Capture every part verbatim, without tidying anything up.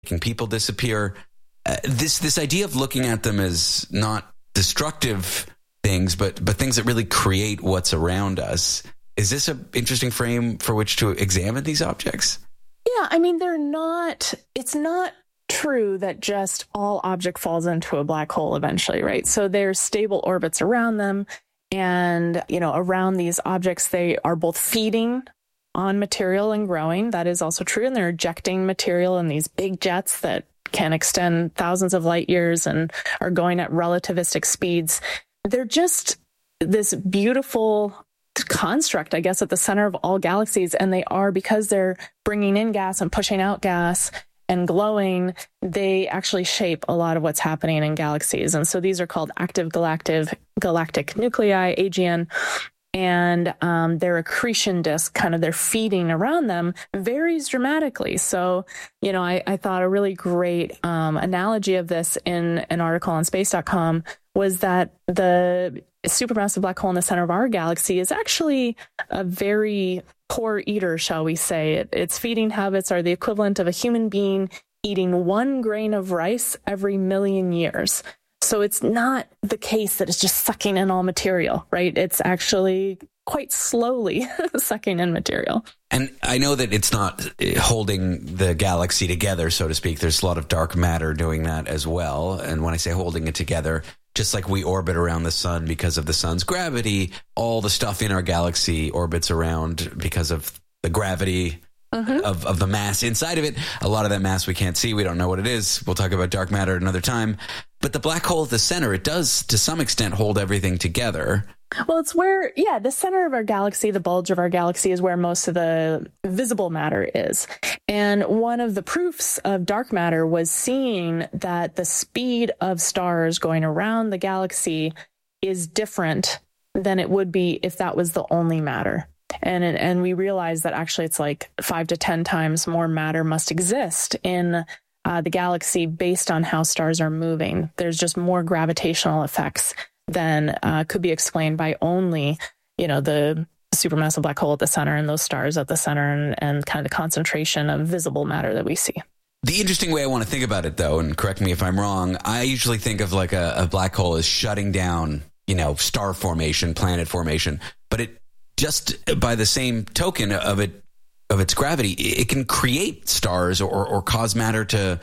making people disappear. Uh, this this idea of looking at them as not destructive things, but but things that really create what's around us. Is this an interesting frame for which to examine these objects? Yeah, I mean, they're not, it's not true that just all object falls into a black hole eventually, right? So there's stable orbits around them. And, you know, around these objects, they are both feeding on material and growing. That is also true. And they're ejecting material in these big jets that can extend thousands of light years and are going at relativistic speeds. They're just this beautiful construct, I guess, at the center of all galaxies. And they are, because they're bringing in gas and pushing out gas and glowing, they actually shape a lot of what's happening in galaxies. And so these are called active galactic galactic nuclei, A G N. And um, their accretion disk, kind of their feeding around them, varies dramatically. So, you know, I, I thought a really great um, analogy of this in an article on space dot com was that the supermassive black hole in the center of our galaxy is actually a very poor eater, shall we say. It, its feeding habits are the equivalent of a human being eating one grain of rice every million years. So it's not the case that it's just sucking in all material, right? It's actually quite slowly sucking in material. And I know that it's not holding the galaxy together, so to speak. There's a lot of dark matter doing that as well. And when I say holding it together, just like we orbit around the sun because of the sun's gravity, all the stuff in our galaxy orbits around because of the gravity Mm-hmm. Of, of the mass inside of it. A lot of that mass we can't see. We don't know what it is. We'll talk about dark matter another time. But the black hole at the center, it does to some extent hold everything together. Well, it's where, yeah, the center of our galaxy, the bulge of our galaxy, is where most of the visible matter is. And one of the proofs of dark matter was seeing that the speed of stars going around the galaxy is different than it would be if that was the only matter. And and we realized that actually it's like five to ten times more matter must exist in uh, the galaxy based on how stars are moving. There's just more gravitational effects than uh, could be explained by only, you know, the supermassive black hole at the center and those stars at the center and, and kind of the concentration of visible matter that we see. The interesting way I want to think about it, though, and correct me if I'm wrong, I usually think of like a, a black hole as shutting down, you know, star formation, planet formation, but it just by the same token of it, of its gravity, it can create stars or, or cause matter to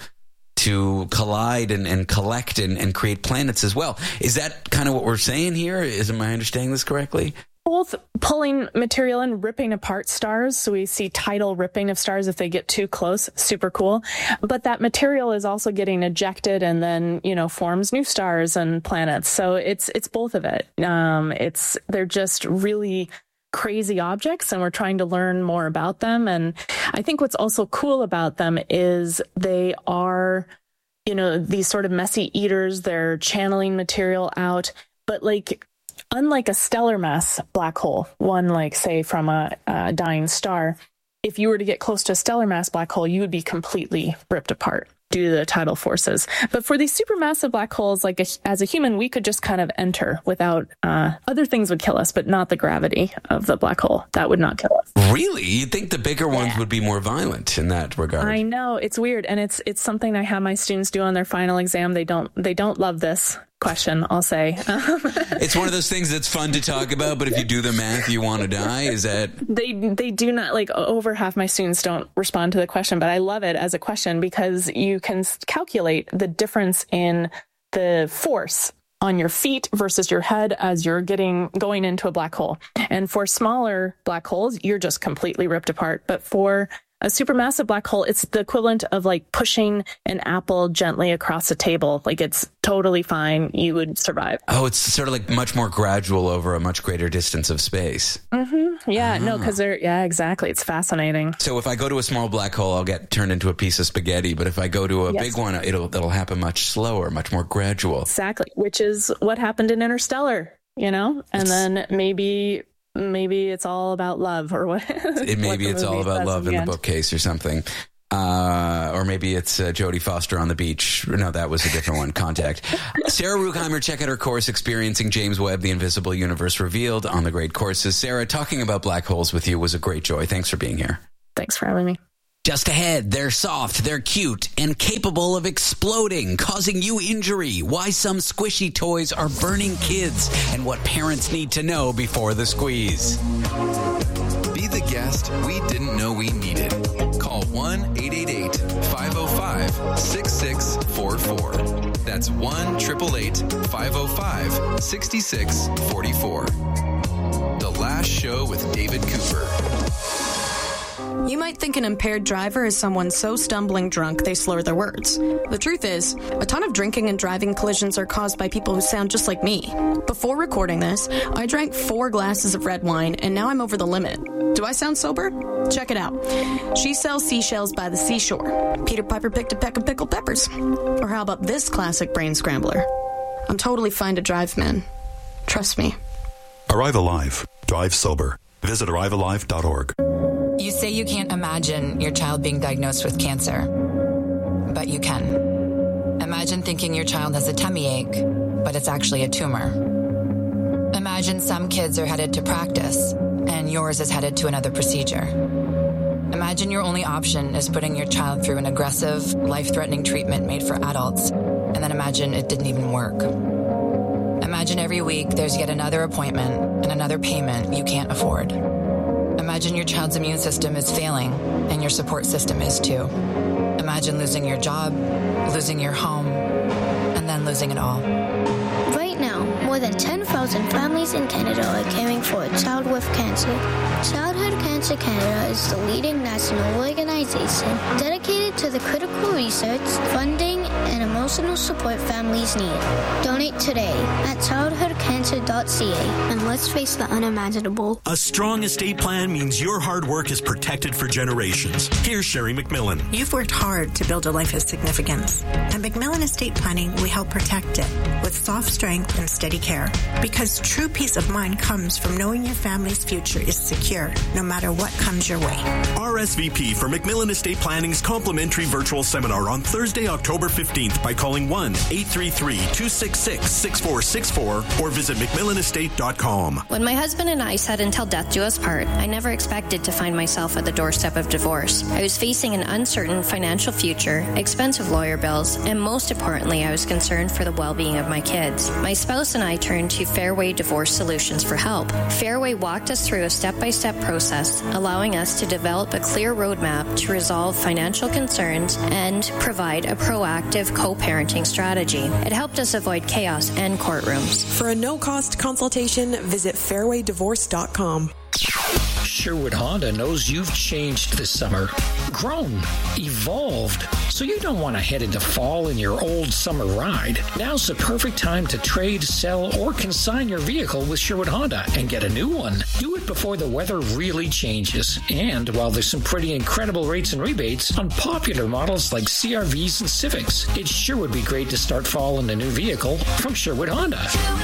to collide and, and collect and, and create planets as well. Is that kind of what we're saying here? Is am I understanding this correctly? Both pulling material and ripping apart stars. So we see tidal ripping of stars if they get too close. Super cool. But that material is also getting ejected and then, you know, forms new stars and planets. So it's it's both of it. Um, it's they're just really crazy objects, and we're trying to learn more about them. And I think what's also cool about them is they are, you know, these sort of messy eaters. They're channeling material out, but like, unlike a stellar mass black hole, one like, say, from a, a dying star, if you were to get close to a stellar mass black hole, you would be completely ripped apart due to the tidal forces. But for these supermassive black holes, like a, as a human, we could just kind of enter without, uh, other things would kill us, but not the gravity of the black hole. That would not kill us. Really? You'd think the bigger ones yeah. would be more violent in that regard. I know, it's weird. And it's, it's something I have my students do on their final exam. They don't, they don't love this question, I'll say. It's one of those things that's fun to talk about, but if you do the math, you want to die. Is that they they do not, like, over half my students don't respond to the question, but I love it as a question because you can calculate the difference in the force on your feet versus your head as you're getting going into a black hole. And for smaller black holes, you're just completely ripped apart. But for a supermassive black hole, it's the equivalent of like pushing an apple gently across a table. Like, it's totally fine. You would survive. Oh, it's sort of like much more gradual over a much greater distance of space. Mm-hmm. Yeah, oh. no, because they're, yeah, exactly. It's fascinating. So if I go to a small black hole, I'll get turned into a piece of spaghetti. But if I go to a yes. big one, it'll, it'll happen much slower, much more gradual. Exactly. Which is what happened in Interstellar, you know, and it's, then maybe... Maybe it's all about love, or what? It maybe what it's all about love in the, the bookcase or something. Uh, or maybe it's uh, Jodie Foster on the beach. No, that was a different one. Contact. Sarah Ruegheimer, check out her course, Experiencing James Webb, The Invisible Universe Revealed, on the Great Courses. Sarah, talking about black holes with you was a great joy. Thanks for being here. Thanks for having me. Just ahead, they're soft, they're cute, and capable of exploding, causing you injury. Why some squishy toys are burning kids, and what parents need to know before the squeeze. Be the guest we didn't know we needed. Call one eight eight eight, five oh five, six six four four. That's one eight eight eight, five oh five, six six four four. The Last Show with David Cooper. You might think an impaired driver is someone so stumbling drunk they slur their words. The truth is, a ton of drinking and driving collisions are caused by people who sound just like me. Before recording this, I drank four glasses of red wine, and now I'm over the limit. Do I sound sober? Check it out. She sells seashells by the seashore. Peter Piper picked a peck of pickled peppers. Or how about this classic brain scrambler? I'm totally fine to drive, man. Trust me. Arrive Alive. Drive sober. Visit arrive alive dot org. You say you can't imagine your child being diagnosed with cancer, but you can. Imagine thinking your child has a tummy ache, but it's actually a tumor. Imagine some kids are headed to practice, and yours is headed to another procedure. Imagine your only option is putting your child through an aggressive, life-threatening treatment made for adults, and then imagine it didn't even work. Imagine every week there's yet another appointment and another payment you can't afford. Imagine your child's immune system is failing, and your support system is too. Imagine losing your job, losing your home, and then losing it all. Right now, more than ten thousand families in Canada are caring for a child with cancer. Childhood Cancer Canada is the leading national organization dedicated to the critical research, funding, and emotional support families need. Donate today at childhood cancer dot c a and let's face the unimaginable. A strong estate plan means your hard work is protected for generations. Here's Sherry McMillan. You've worked hard to build a life of significance. At McMillan Estate Planning, we help protect it with soft strength and steady care. Because true peace of mind comes from knowing your family's future is secure, no matter what comes your way. R S V P for McMillan Estate Planning's complimentary virtual seminar on Thursday, October fifteenth by calling one eight three three, two six six, six four six four or visit mcmillan estate dot com. When my husband and I said until death do us part, I never expected to find myself at the doorstep of divorce. I was facing an uncertain financial future, expensive lawyer bills, and most importantly, I was concerned for the well-being of my kids. My spouse and I turned to Fairway Divorce Solutions for help. Fairway walked us through a step-by-step process, allowing us to develop a clear roadmap to resolve financial concerns and provide a proactive co-parenting strategy. It helped us avoid chaos and courtrooms. For a no-cost consultation, visit fairway divorce dot com. Sherwood Honda knows you've changed this summer, grown, evolved, so you don't want to head into fall in your old summer ride. Now's the perfect time to trade, sell, or consign your vehicle with Sherwood Honda and get a new one. Do it before the weather really changes. And while there's some pretty incredible rates and rebates on popular models like C R Vs and Civics, it sure would be great to start fall in a new vehicle from Sherwood Honda.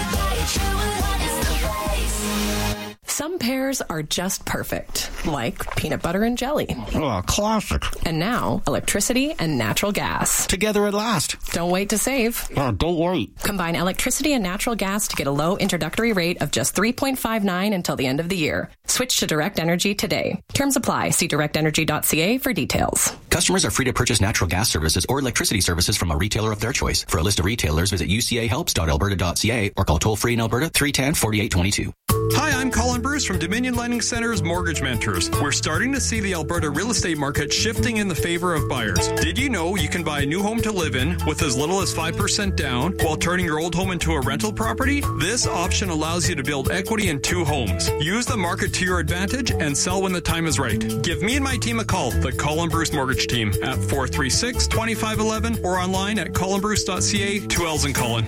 Some pairs are just perfect, like peanut butter and jelly. Oh, classic. And now, electricity and natural gas. Together at last. Don't wait to save. Oh, don't wait. Combine electricity and natural gas to get a low introductory rate of just three point five nine until the end of the year. Switch to Direct Energy today. Terms apply. See direct energy dot c a for details. Customers are free to purchase natural gas services or electricity services from a retailer of their choice. For a list of retailers, visit u c a helps dot alberta dot c a or call toll-free in Alberta three one zero, four eight two two. Hi, I'm Colin Bruce from Dominion Lending Center's Mortgage Mentors. We're starting to see the Alberta real estate market shifting in the favor of buyers. Did you know you can buy a new home to live in with as little as five percent down while turning your old home into a rental property? This option allows you to build equity in two homes. Use the market to your advantage and sell when the time is right. Give me and my team a call, the Colin Bruce Mortgage Team, at four three six, two five one one or online at colin bruce dot c a. Two L's in Colin.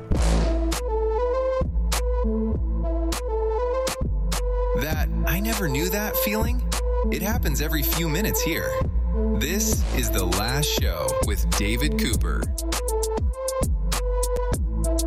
That I never knew that feeling? It happens every few minutes here. This is The Last Show with David Cooper.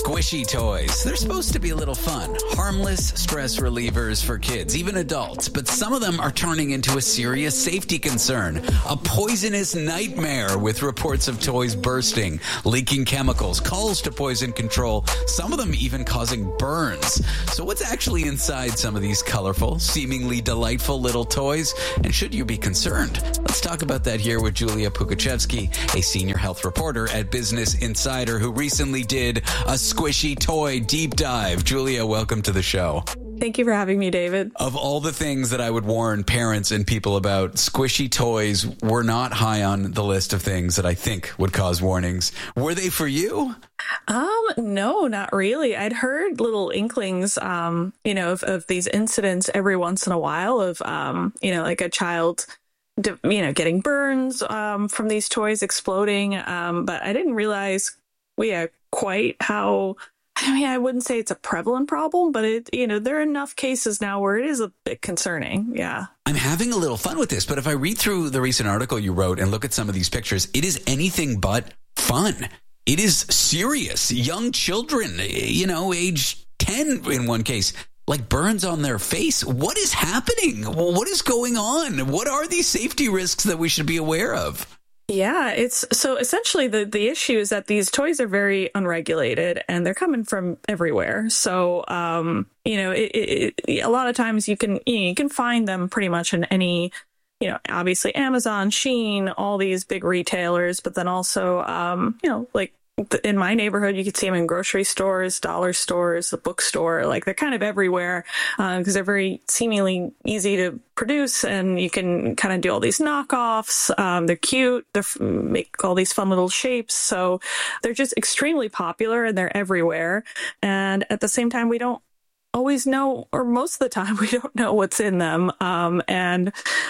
Squishy toys. They're supposed to be a little fun, harmless stress relievers for kids, even adults, but some of them are turning into a serious safety concern. A poisonous nightmare with reports of toys bursting, leaking chemicals, calls to poison control, some of them even causing burns. So what's actually inside some of these colorful, seemingly delightful little toys? And should you be concerned? Let's talk about that here with Julia Pukachevsky, a senior health reporter at Business Insider, who recently did a squishy toy deep dive. Julia, welcome to the show. Thank you for having me, David. Of all the things that I would warn parents and people about, squishy toys were not high on the list of things that I think would cause warnings. Were they for you? Um, no, not really. I'd heard little inklings, um, you know, of, of these incidents every once in a while of, um, you know, like a child, you know, getting burns um, from these toys exploding. Um, but I didn't realize, well, yeah, quite how... I mean, I wouldn't say it's a prevalent problem, but it, you know, there are enough cases now where it is a bit concerning. Yeah. I'm having a little fun with this, but if I read through the recent article you wrote and look at some of these pictures, it is anything but fun. It is serious. Young children, you know, age ten in one case, like burns on their face. What is happening? What is going on? What are these safety risks that we should be aware of? Yeah, it's so essentially the, the issue is that these toys are very unregulated and they're coming from everywhere. So, um, you know, it, it, it, a lot of times you can, you know, you can find them pretty much in any, you know, obviously Amazon, Shein, all these big retailers, but then also, um, you know, like in my neighborhood, you could see them in grocery stores, dollar stores, the bookstore, like they're kind of everywhere because uh, they're very seemingly easy to produce and you can kind of do all these knockoffs. Um, they're cute. They make all these fun little shapes. So they're just extremely popular and they're everywhere. And at the same time, we don't always know, or most of the time, we don't know what's in them. Um, and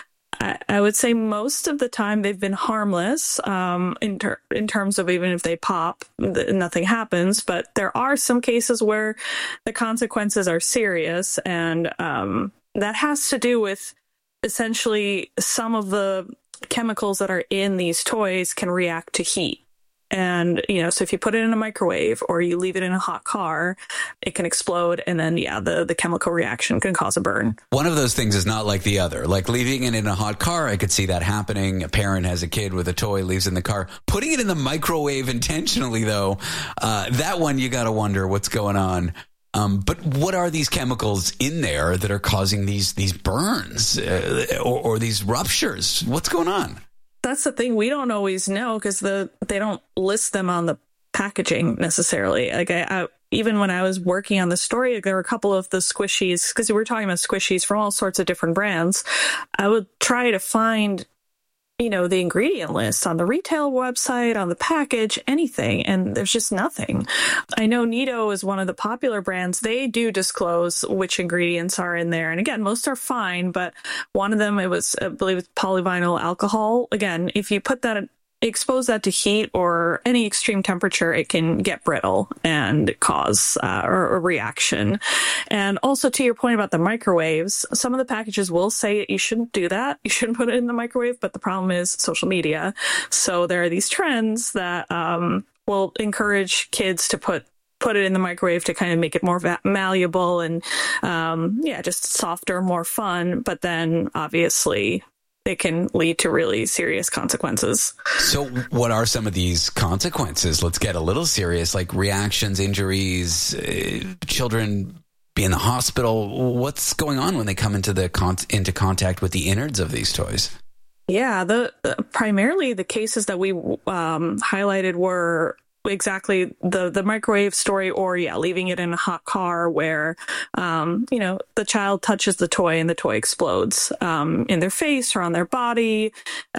I, I would say most of the time they've been harmless um, in, ter- in terms of even if they pop, th- nothing happens. But there are some cases where the consequences are serious. And um, that has to do with essentially some of the chemicals that are in these toys can react to heat. And, you know, so if you put it in a microwave or you leave it in a hot car, it can explode. And then, yeah, the, the chemical reaction can cause a burn. One of those things is not like the other. Like leaving it in a hot car, I could see that happening. A parent has a kid with a toy, leaves it in the car. Putting it in the microwave intentionally, though, uh, that one you got to wonder what's going on. Um, but what are these chemicals in there that are causing these these burns uh, or, or these ruptures? What's going on? That's the thing. We don't always know because the they don't list them on the packaging necessarily. Like I, I even when I was working on the story, there were a couple of the squishies because we were talking about squishies from all sorts of different brands. I would try to find, you know, the ingredient list on the retail website, on the package, anything. And there's just nothing. I know Nido is one of the popular brands. They do disclose which ingredients are in there. And again, most are fine, but one of them, it was, I believe it's polyvinyl alcohol. Again, if you put that, expose that to heat or any extreme temperature, it can get brittle and cause uh, a reaction. And also to your point about the microwaves, some of the packages will say you shouldn't do that. You shouldn't put it in the microwave. But the problem is social media. So there are these trends that um, will encourage kids to put put it in the microwave to kind of make it more va- malleable and um, yeah, just softer, more fun. But then obviously it can lead to really serious consequences. So what are some of these consequences? Let's get a little serious, like reactions, injuries, uh, children be in the hospital. What's going on when they come into the con- into contact with the innards of these toys? Yeah, the, the primarily the cases that we um, highlighted were exactly the the microwave story, or yeah, leaving it in a hot car where um you know the child touches the toy and the toy explodes um in their face or on their body,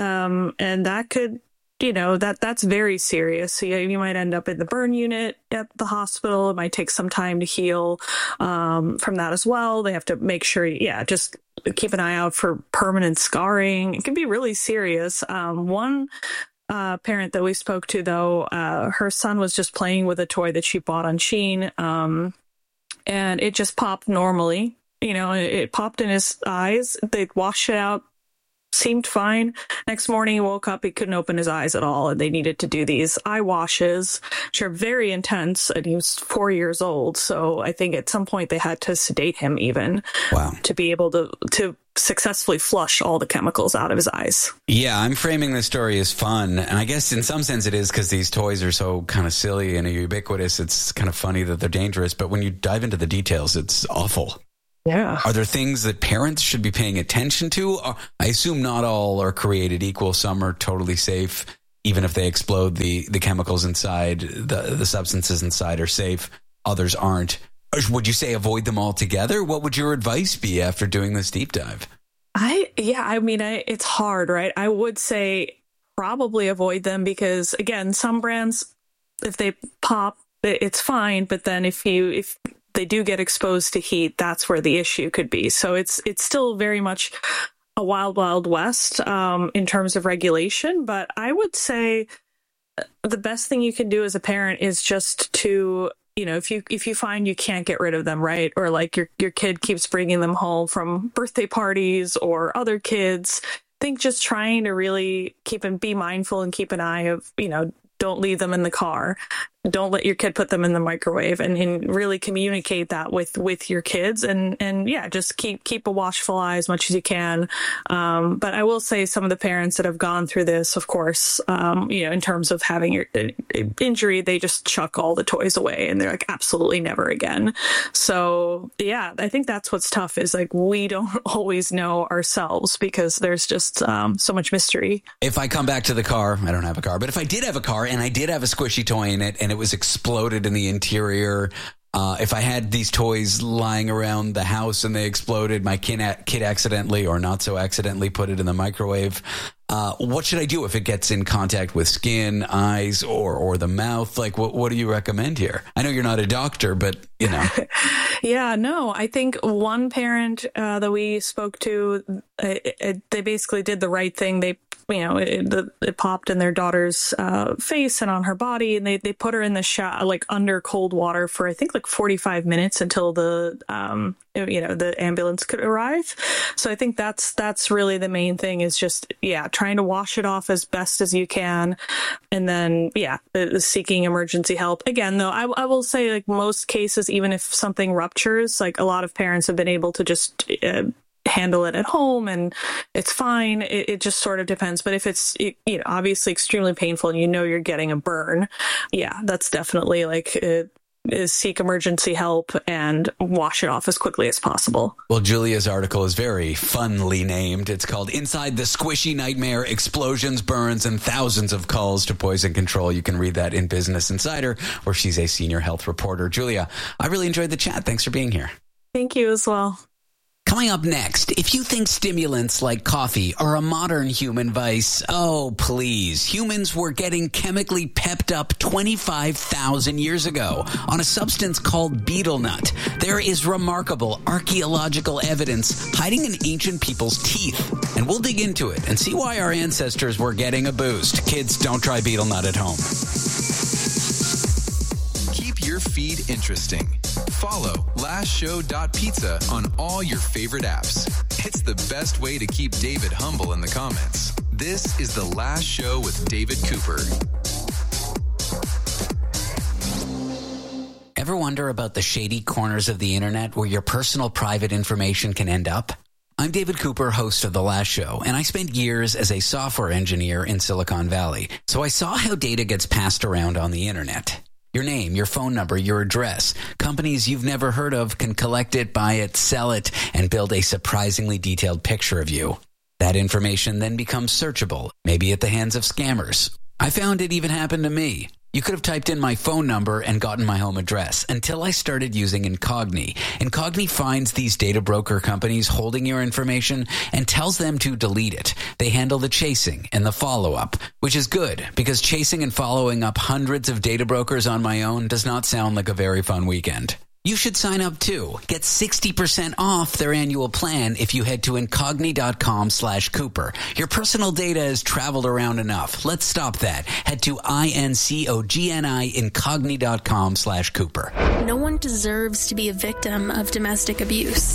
um and that could, you know, that that's very serious. So yeah, you might end up in the burn unit at the hospital. It might take some time to heal um from that as well. They have to make sure, yeah, just keep an eye out for permanent scarring. It can be really serious. Um one Uh, parent that we spoke to, though, uh, her son was just playing with a toy that she bought on Shein, um, and it just popped normally. You know, it, it popped in his eyes. They'd washed it out seemed fine. Next morning, he woke up, he couldn't open his eyes at all, and they needed to do these eye washes, which are very intense, and he was four years old. So I think at some point they had to sedate him even wow. to be able to, to successfully flush all the chemicals out of his eyes. Yeah, I'm framing this story as fun. And I guess in some sense it is because these toys are so kind of silly and ubiquitous. It's kind of funny that they're dangerous. But when you dive into the details, it's awful. Yeah. Are there things that parents should be paying attention to? I assume not all are created equal. Some are totally safe. Even if they explode, the, the chemicals inside, the, the substances inside are safe. Others aren't. Would you say avoid them altogether? What would your advice be after doing this deep dive? I, yeah, I mean, I, it's hard, right? I would say probably avoid them because, again, some brands, if they pop, it's fine. But then if you, if they do get exposed to heat, that's where the issue could be. So it's, it's still very much a wild, wild west um, in terms of regulation. But I would say the best thing you can do as a parent is just to, you know, if you if you find you can't get rid of them, right, or like your your kid keeps bringing them home from birthday parties or other kids, I think just trying to really keep and be mindful and keep an eye of, you know, don't leave them in the car. Don't let your kid put them in the microwave, and, and really communicate that with, with your kids. And, and yeah, just keep, keep a watchful eye as much as you can. Um, but I will say some of the parents that have gone through this, of course, um, you know, in terms of having your uh, injury, they just chuck all the toys away and they're like, absolutely never again. So yeah, I think that's what's tough is like, we don't always know ourselves because there's just um, so much mystery. If I come back to the car, I don't have a car, but if I did have a car and I did have a squishy toy in it and it was exploded in the interior. Uh, if I had these toys lying around the house and they exploded, my kid, kid accidentally or not so accidentally put it in the microwave. Uh, what should I do if it gets in contact with skin, eyes, or or the mouth? Like, what what do you recommend here? I know you're not a doctor, but you know. Yeah, no, I think one parent uh, that we spoke to, it, it, they basically did the right thing. They you know, it, the, it popped in their daughter's uh, face and on her body, and they, they put her in the shower, like under cold water for, I think, like forty-five minutes until the, um, you know, the ambulance could arrive. So I think that's, that's really the main thing is just, yeah, trying to wash it off as best as you can. And then, yeah, seeking emergency help. Again, though, I, I will say, like, most cases, even if something ruptures, like, a lot of parents have been able to just, uh, handle it at home and it's fine. It, it just sort of depends. But if it's, you know, obviously extremely painful and you know you're getting a burn, yeah, that's definitely like uh, is seek emergency help and wash it off as quickly as possible. Well, Julia's article is very funly named. It's called Inside the Squishy Nightmare, Explosions, Burns, and Thousands of Calls to Poison Control. You can read that in Business Insider, where she's a senior health reporter. Julia, I really enjoyed the chat. Thanks for being here. Thank you as well. Coming up next, if you think stimulants like coffee are a modern human vice, oh, please. Humans were getting chemically pepped up twenty-five thousand years ago on a substance called betel nut. There is remarkable archaeological evidence hiding in ancient people's teeth. And we'll dig into it and see why our ancestors were getting a boost. Kids, don't try betel nut at home. Keep your feed interesting. Follow last show dot pizza on all your favorite apps. It's the best way to keep David humble in the comments. This is The Last Show with David Cooper. Ever wonder about the shady corners of the internet where your personal private information can end up? I'm David Cooper, host of The Last Show, and I spent years as a software engineer in Silicon Valley, so I saw how data gets passed around on the internet. Your name, your phone number, your address. Companies you've never heard of can collect it, buy it, sell it, and build a surprisingly detailed picture of you. That information then becomes searchable, maybe at the hands of scammers. I found it even happened to me. You could have typed in my phone number and gotten my home address until I started using Incogni. Incogni finds these data broker companies holding your information and tells them to delete it. They handle the chasing and the follow-up, which is good because chasing and following up hundreds of data brokers on my own does not sound like a very fun weekend. You should sign up too. Get sixty percent off their annual plan if you head to incogni.com slash Cooper. Your personal data has traveled around enough. Let's stop that. Head to I-N-C-O-G-N-I incogni.com slash Cooper. No one deserves to be a victim of domestic abuse.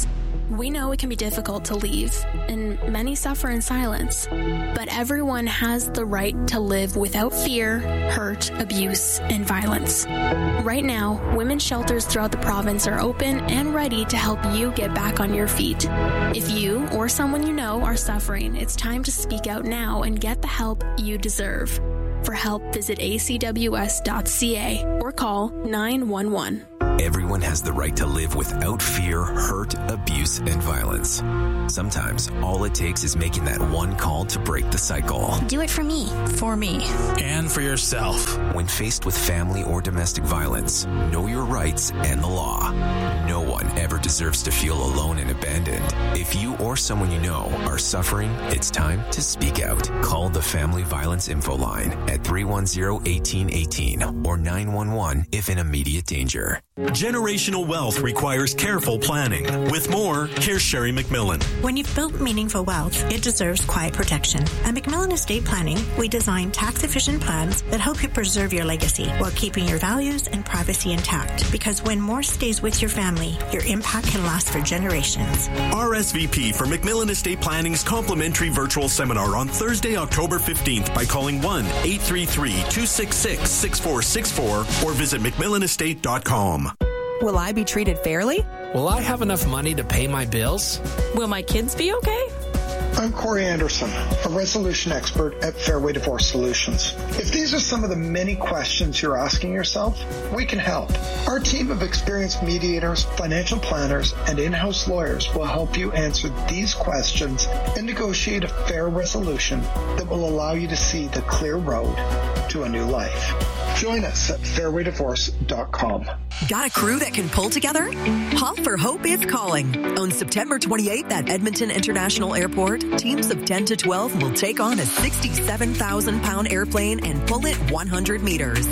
We know it can be difficult to leave, and many suffer in silence. But everyone has the right to live without fear, hurt, abuse, and violence. Right now, women's shelters throughout the province are open and ready to help you get back on your feet. If you or someone you know are suffering, it's time to speak out now and get the help you deserve. For help, visit a c w s dot c a or call nine one one. Everyone has the right to live without fear, hurt, abuse, and violence. Sometimes all it takes is making that one call to break the cycle. Do it for me. For me. And for yourself. When faced with family or domestic violence, know your rights and the law. No one ever deserves to feel alone and abandoned. If you or someone you know are suffering, it's time to speak out. Call the Family Violence Info Line at three one zero, one eight one eight or nine one one if in immediate danger. Generational wealth requires careful planning. With more, here's Sherry McMillan. When you've built meaningful wealth, it deserves quiet protection. At McMillan Estate Planning, we design tax-efficient plans that help you preserve your legacy while keeping your values and privacy intact. Because when more stays with your family, your impact can last for generations. R S V P for McMillan Estate Planning's complimentary virtual seminar on Thursday, October fifteenth by calling one eight three three, two six six, six four six four or visit mcmillan estate dot com. Will I be treated fairly? Will I have enough money to pay my bills? Will my kids be okay? I'm Corey Anderson, a resolution expert at Fairway Divorce Solutions. If these are some of the many questions you're asking yourself, we can help. Our team of experienced mediators, financial planners, and in-house lawyers will help you answer these questions and negotiate a fair resolution that will allow you to see the clear road to a new life. Join us at fairway divorce dot com. Got a crew that can pull together? Hall for Hope is calling. On September twenty-eighth at Edmonton International Airport, teams of ten to twelve will take on a sixty-seven thousand pound airplane and pull it one hundred meters.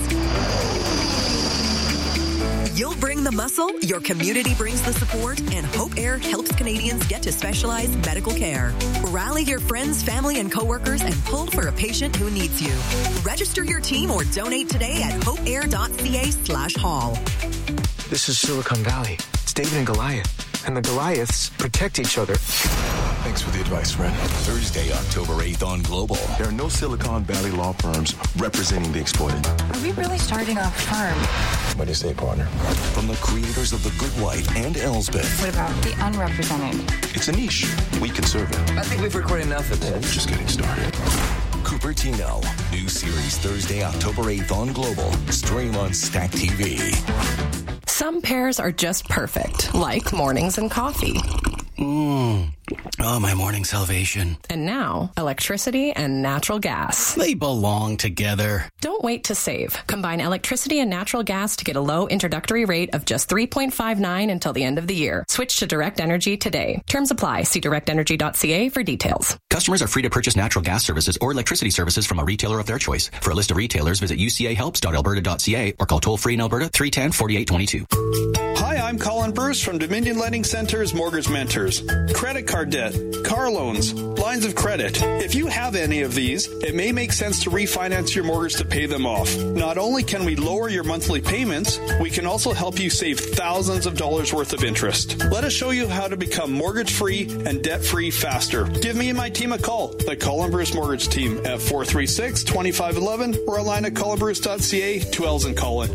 You'll bring the muscle, your community brings the support, and Hope Air helps Canadians get to specialized medical care. Rally your friends, family, and coworkers and pull for a patient who needs you. Register your team or donate today at hopeair.ca slash hall. This is Silicon Valley. It's David and Goliath, and the Goliaths protect each other. Thanks for the advice, friend. Thursday, October eighth on Global. There are no Silicon Valley law firms representing the exploited. Are we really starting a firm? What do you say, partner? From the creators of The Good Wife and Elsbeth. What about the unrepresented? It's a niche. We can serve it. I think we've recorded enough of this. Just getting started. Cupertino. New series Thursday, October eighth on Global. Stream on Stack T V. Some pairs are just perfect, like mornings and coffee. Mmm. Oh, my morning salvation. And now, electricity and natural gas. They belong together. Don't wait to save. Combine electricity and natural gas to get a low introductory rate of just three point five nine until the end of the year. Switch to Direct Energy today. Terms apply. See direct energy dot c a for details. Customers are free to purchase natural gas services or electricity services from a retailer of their choice. For a list of retailers, visit u c a helps dot alberta dot c a or call toll-free in Alberta three one zero, four eight two two. Hi, I'm Colin Bruce from Dominion Lending Center's Mortgage Mentors. Credit card debt, car loans, lines of credit. If you have any of these, it may make sense to refinance your mortgage to pay them off. Not only can we lower your monthly payments, we can also help you save thousands of dollars worth of interest. Let us show you how to become mortgage-free and debt-free faster. Give me and my team a call, the Colin Bruce Mortgage Team at four three six, two five one one or online at colin bruce dot c a, two L's in Colin.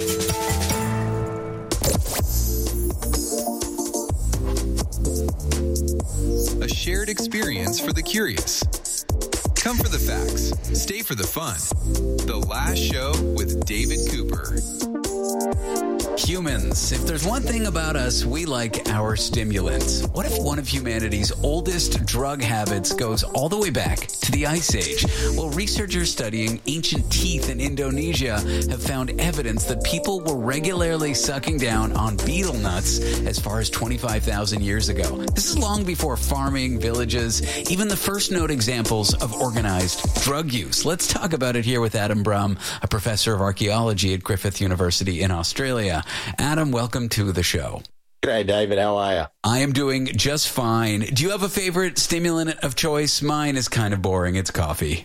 A shared experience for the curious. Come for the facts. Stay for the fun. The Last Show with David Cooper. Humans, if there's one thing about us, we like our stimulants. What if one of humanity's oldest drug habits goes all the way back to the Ice Age? Well, researchers studying ancient teeth in Indonesia have found evidence that people were regularly sucking down on betel nuts as far as twenty-five thousand years ago. This is long before farming, villages, even the first known examples of organized drug use. Let's talk about it here with Adam Brum, a professor of archaeology at Griffith University in Australia. Adam, welcome to the show. G'day, David. How are you? I am doing just fine. Do you have a favorite stimulant of choice? Mine is kind of boring. It's coffee.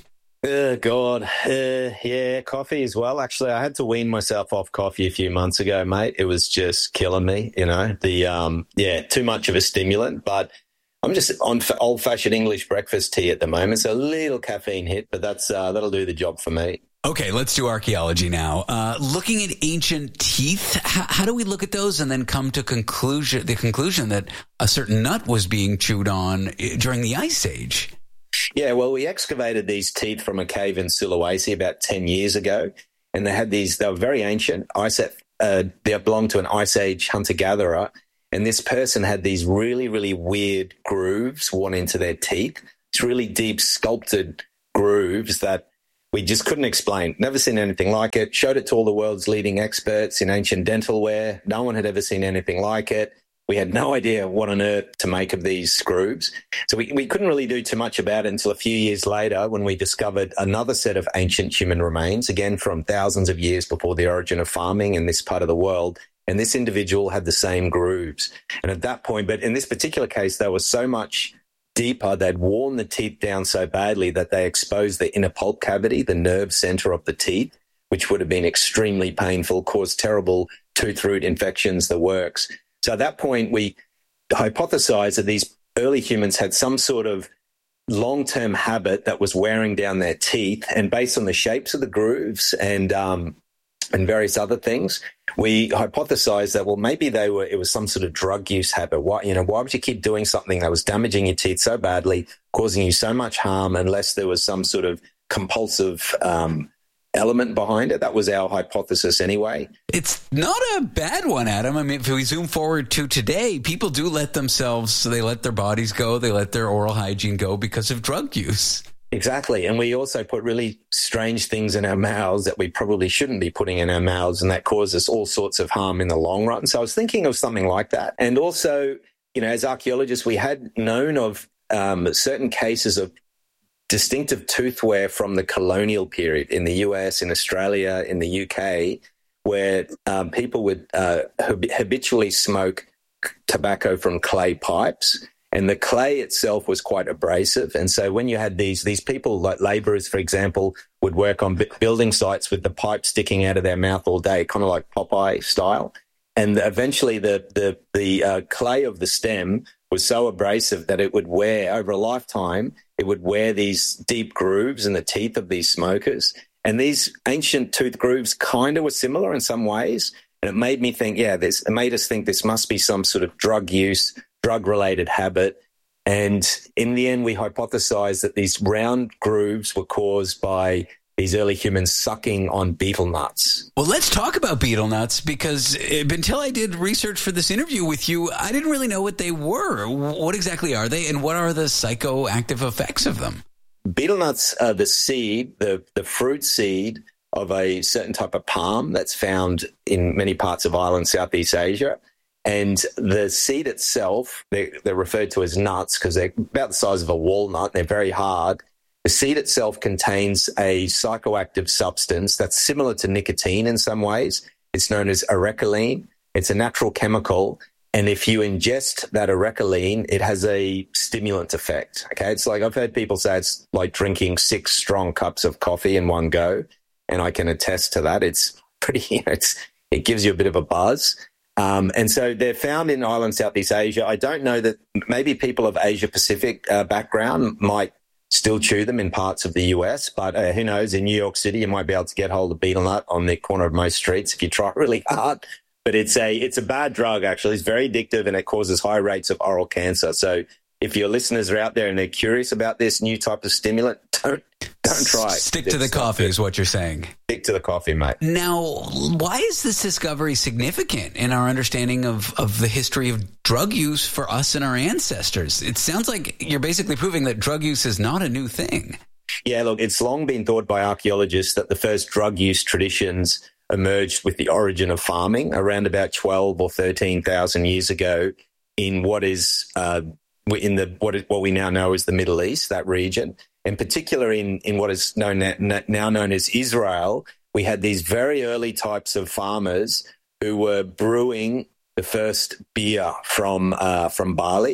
Oh, God. Uh, yeah, coffee as well. Actually, I had to wean myself off coffee a few months ago, mate. It was just killing me, you know. The um, yeah, too much of a stimulant. But I'm just on f- old-fashioned English breakfast tea at the moment. So a little caffeine hit, but that's uh, that'll do the job for me. Okay, let's do archaeology now. Uh, looking at ancient teeth, how, how do we look at those and then come to conclusion the conclusion that a certain nut was being chewed on during the Ice Age? Yeah, well, we excavated these teeth from a cave in Sulawesi about ten years ago, and they had these, they were very ancient. Ice, uh, they belonged to an Ice Age hunter-gatherer, and this person had these really, really weird grooves worn into their teeth. It's really deep sculpted grooves that we just couldn't explain. Never seen anything like it. Showed it to all the world's leading experts in ancient dental wear. No one had ever seen anything like it. We had no idea what on earth to make of these grooves. So we, we couldn't really do too much about it until a few years later when we discovered another set of ancient human remains, again from thousands of years before the origin of farming in this part of the world. And this individual had the same grooves. And at that point, but in this particular case, they were so much deeper, they'd worn the teeth down so badly that they exposed the inner pulp cavity, the nerve center of the teeth, which would have been extremely painful, caused terrible tooth root infections, the works. So at that point, we hypothesized that these early humans had some sort of long-term habit that was wearing down their teeth, and based on the shapes of the grooves and um, and various other things, we hypothesized that, well, maybe they were, it was some sort of drug use habit. Why, you know, why would you keep doing something that was damaging your teeth so badly, causing you so much harm, unless there was some sort of compulsive um, element behind it? That was our hypothesis anyway. It's not a bad one, Adam. I mean, if we zoom forward to today, people do let themselves, so they let their bodies go, they let their oral hygiene go because of drug use. Exactly. And we also put really strange things in our mouths that we probably shouldn't be putting in our mouths, and that causes all sorts of harm in the long run. So I was thinking of something like that. And also, you know, as archaeologists, we had known of um, certain cases of distinctive tooth wear from the colonial period in the U S, in Australia, in the U K, where um, people would uh, hab- habitually smoke tobacco from clay pipes. And the clay itself was quite abrasive. And so when you had these these people, like laborers, for example, would work on b- building sites with the pipe sticking out of their mouth all day, kind of like Popeye style. And eventually the the, the uh, clay of the stem was so abrasive that it would wear, over a lifetime, it would wear these deep grooves in the teeth of these smokers. And these ancient tooth grooves kind of were similar in some ways. And it made me think, yeah, this, it made us think this must be some sort of drug use, drug-related habit. And in the end, we hypothesized that these round grooves were caused by these early humans sucking on betel nuts. Well, let's talk about betel nuts, because until I did research for this interview with you, I didn't really know what they were. What exactly are they, and what are the psychoactive effects of them? Betel nuts are the seed, the, the fruit seed of a certain type of palm that's found in many parts of Ireland, Southeast Asia. And the seed itself, they're, they're referred to as nuts because they're about the size of a walnut. They're very hard. The seed itself contains a psychoactive substance that's similar to nicotine in some ways. It's known as arecaline. It's a natural chemical. And if you ingest that arecaline, it has a stimulant effect. Okay, it's like, I've heard people say it's like drinking six strong cups of coffee in one go. And I can attest to that. It's pretty, you know, it's, it gives you a bit of a buzz. Um, and so they're found in Ireland, Southeast Asia. I don't know that maybe people of Asia Pacific uh, background might still chew them in parts of the U S, but uh, who knows, in New York City, you might be able to get hold of betel nut on the corner of most streets if you try really hard. But it's a, it's a bad drug, actually. It's very addictive, and it causes high rates of oral cancer. So if your listeners are out there and they're curious about this new type of stimulant, don't don't try it. Stick to the coffee is what you're saying. Stick to the coffee, mate. Now, why is this discovery significant in our understanding of, of the history of drug use for us and our ancestors? It sounds like you're basically proving that drug use is not a new thing. Yeah, look, it's long been thought by archaeologists that the first drug use traditions emerged with the origin of farming around about twelve or thirteen thousand years ago in what is uh, in the what is, what we now know as the Middle East, that region. In particular, in, in what is known now known as Israel, we had these very early types of farmers who were brewing the first beer from uh, from barley,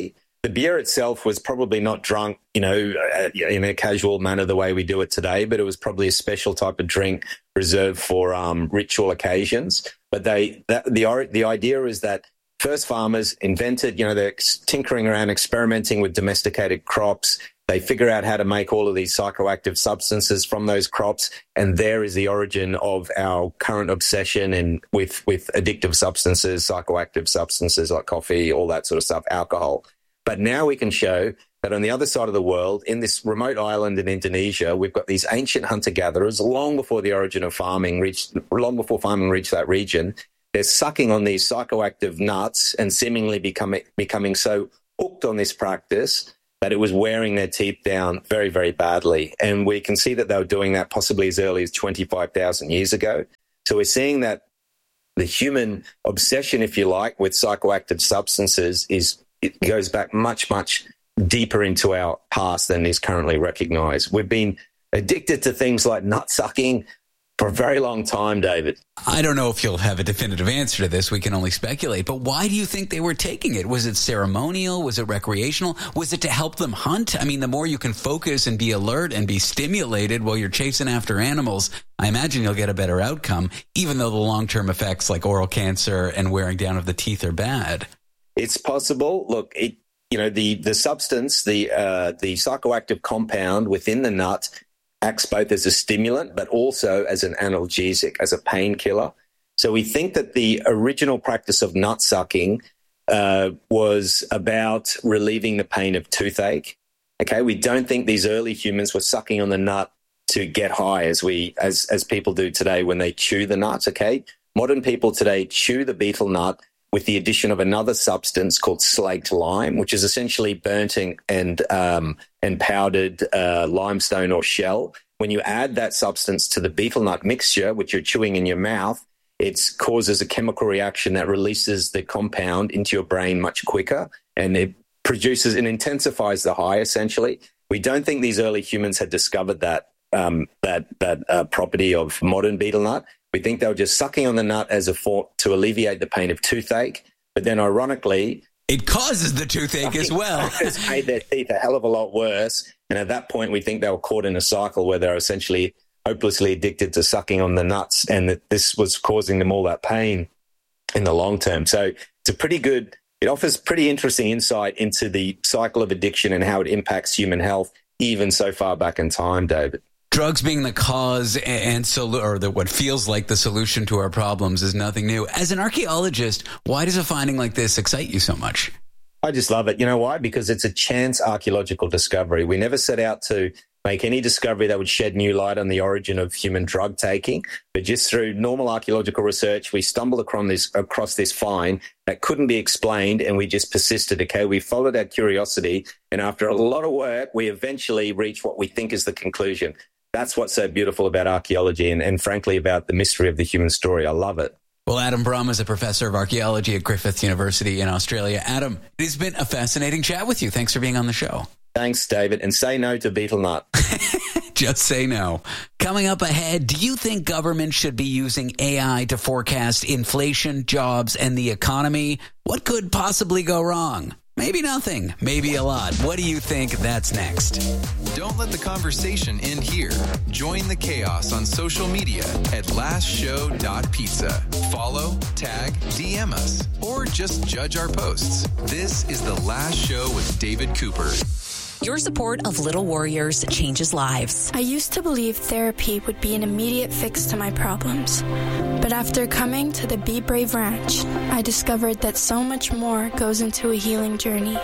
the beer itself was probably not drunk, you know, in a casual manner the way we do it today, but it was probably a special type of drink reserved for um, ritual occasions. But they, that, the the idea is that first farmers invented, you know, they're tinkering around, experimenting with domesticated crops. They figure out how to make all of these psychoactive substances from those crops, and there is the origin of our current obsession and with with addictive substances, psychoactive substances like coffee, all that sort of stuff, alcohol. But now we can show that on the other side of the world, in this remote island in Indonesia, we've got these ancient hunter-gatherers long before the origin of farming reached, long before farming reached that region. They're sucking on these psychoactive nuts and seemingly becoming becoming so hooked on this practice that it was wearing their teeth down very, very badly. And we can see that they were doing that possibly as early as twenty-five thousand years ago. So we're seeing that the human obsession, if you like, with psychoactive substances is it goes back much, much deeper into our past than is currently recognized. We've been addicted to things like nut sucking for a very long time, David. I don't know if you'll have a definitive answer to this. We can only speculate. But why do you think they were taking it? Was it ceremonial? Was it recreational? Was it to help them hunt? I mean, the more you can focus and be alert and be stimulated while you're chasing after animals, I imagine you'll get a better outcome, even though the long-term effects like oral cancer and wearing down of the teeth are bad. It's possible. Look, it, you know, the the substance, the uh, the psychoactive compound within the nut acts both as a stimulant but also as an analgesic, as a painkiller. So we think that the original practice of nut sucking uh, was about relieving the pain of toothache. Okay, we don't think these early humans were sucking on the nut to get high as we as as people do today when they chew the nut. Okay, modern people today chew the betel nut with the addition of another substance called slaked lime, which is essentially burnt and and, um, and powdered uh, limestone or shell. When you add that substance to the betel nut mixture, which you're chewing in your mouth, it causes a chemical reaction that releases the compound into your brain much quicker, and it produces and intensifies the high, essentially. We don't think these early humans had discovered that um, that that uh, property of modern betel nut. We think they were just sucking on the nut as a form to alleviate the pain of toothache. But then, ironically, it causes the toothache as well. It's made their teeth a hell of a lot worse. And at that point, we think they were caught in a cycle where they're essentially hopelessly addicted to sucking on the nuts, and that this was causing them all that pain in the long term. So it's a pretty good, it offers pretty interesting insight into the cycle of addiction and how it impacts human health, even so far back in time, David. Drugs being the cause and so, or the, what feels like the solution to our problems is nothing new. As an archaeologist, why does a finding like this excite you so much? I just love it. You know why? Because it's a chance archaeological discovery. We never set out to make any discovery that would shed new light on the origin of human drug taking, but just through normal archaeological research, we stumbled across this, across this find that couldn't be explained, and we just persisted. Okay, we followed our curiosity, and after a lot of work, we eventually reached what we think is the conclusion. That's what's so beautiful about archaeology and, and frankly, about the mystery of the human story. I love it. Well, Adam Brum is a professor of archaeology at Griffith University in Australia. Adam, it has been a fascinating chat with you. Thanks for being on the show. Thanks, David. And say no to betel nut. Just say no. Coming up ahead, do you think government should be using A I to forecast inflation, jobs, and the economy? What could possibly go wrong? Maybe nothing, maybe a lot. What do you think? That's next. Don't let the conversation end here. Join the chaos on social media at last show dot pizza. Follow, tag, D M us, or just judge our posts. This is The Last Show with David Cooper. Your support of Little Warriors changes lives. I used to believe therapy would be an immediate fix to my problems. But after coming to the Be Brave Ranch, I discovered that so much more goes into a healing journey.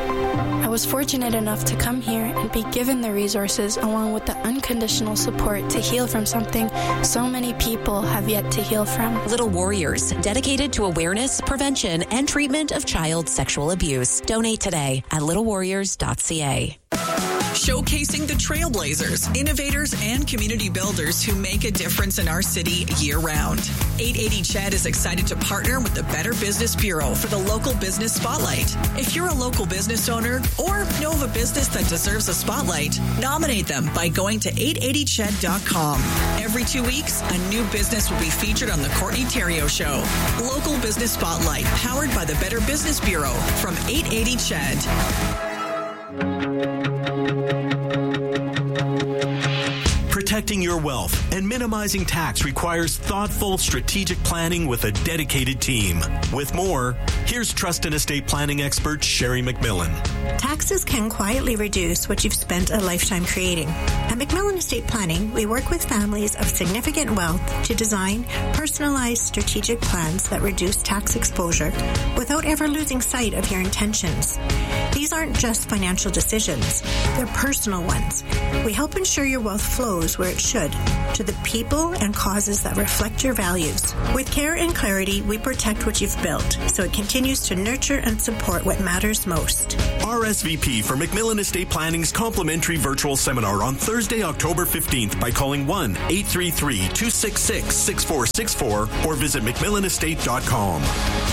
I was fortunate enough to come here and be given the resources along with the unconditional support to heal from something so many people have yet to heal from. Little Warriors, dedicated to awareness, prevention, and treatment of child sexual abuse. Donate today at little warriors dot c a. showcasing the trailblazers, innovators, and community builders who make a difference in our city year-round. eight eighty C H E D is excited to partner with the Better Business Bureau for the Local Business Spotlight. If you're a local business owner or know of a business that deserves a spotlight, nominate them by going to eight eighty C H E D dot com. Every two weeks, a new business will be featured on the Courtney Theriault Show. Local Business Spotlight, powered by the Better Business Bureau from eight eighty C H E D. Protecting your wealth and minimizing tax requires thoughtful, strategic planning with a dedicated team. With more, here's trust and estate planning expert Sherry McMillan. Taxes can quietly reduce what you've spent a lifetime creating. At McMillan Estate Planning, we work with families of significant wealth to design personalized strategic plans that reduce tax exposure without ever losing sight of your intentions. These aren't just financial decisions, they're personal ones. We help ensure your wealth flows where it should, to the people and causes that reflect your values. With care and clarity, we protect what you've built, so it continues to nurture and support what matters most. R S V P for McMillan Estate Planning's complimentary virtual seminar on Thursday, October fifteenth by calling one eight three three, two six six, six four six four or visit mcmillan estate dot com.